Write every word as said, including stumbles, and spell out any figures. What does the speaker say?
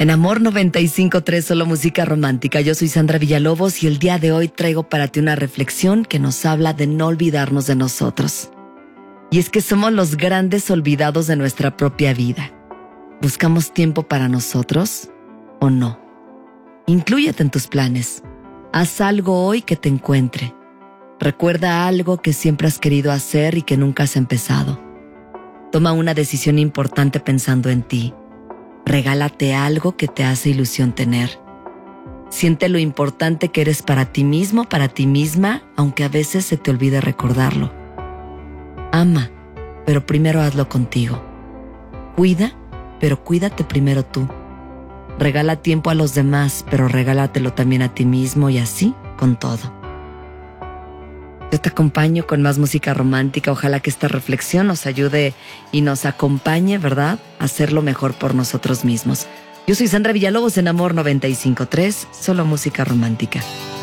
En Amor noventa y cinco punto tres, solo música romántica. Yo soy Sandra Villalobos y el día de hoy traigo para ti una reflexión que nos habla de no olvidarnos de nosotros. Y es que somos los grandes olvidados de nuestra propia vida. ¿Buscamos tiempo para nosotros o no? Inclúyete en tus planes. Haz algo hoy que te encuentre. Recuerda algo que siempre has querido hacer y que nunca has empezado. Toma una decisión importante pensando en ti. Regálate algo que te hace ilusión tener. Siente lo importante que eres para ti mismo, para ti misma, aunque a veces se te olvide recordarlo. Ama, pero primero hazlo contigo. Cuida, pero cuídate primero tú. Regala tiempo a los demás, pero regálatelo también a ti mismo y así con todo. Yo te acompaño con más música romántica. Ojalá que esta reflexión nos ayude y nos acompañe, ¿verdad?, a hacer lo mejor por nosotros mismos. Yo soy Sandra Villalobos en Amor noventa y cinco punto tres, solo música romántica.